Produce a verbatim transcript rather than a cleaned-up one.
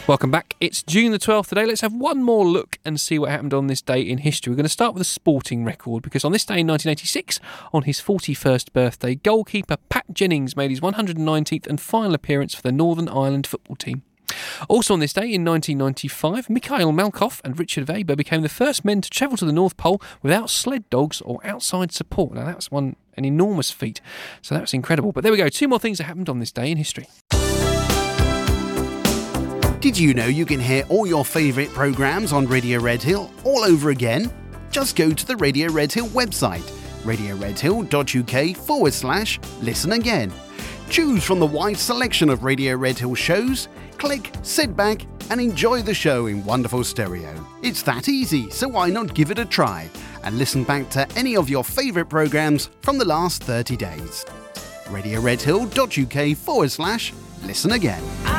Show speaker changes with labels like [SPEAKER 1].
[SPEAKER 1] Welcome back. It's June the twelfth today. Let's have one more look and see what happened on this day in history. We're going to start with a sporting record because on this day in nineteen eighty-six, on his forty-first birthday, goalkeeper Pat Jennings made his one hundred nineteenth and final appearance for the Northern Ireland football team. Also on this day in nineteen ninety-five, Mikhail Malkoff and Richard Weber became the first men to travel to the North Pole without sled dogs or outside support. Now that's one an enormous feat, so that's incredible. But there we go, two more things that happened on this day in history.
[SPEAKER 2] Did you know you can hear all your favourite programmes on Radio Redhill all over again? Just go to the Radio Redhill website, radioredhill.uk forward slash listen again. Choose from the wide selection of Radio Redhill shows, click, sit back and enjoy the show in wonderful stereo. It's that easy, so why not give it a try and listen back to any of your favourite programmes from the last thirty days. radioredhill.uk forward slash listen again.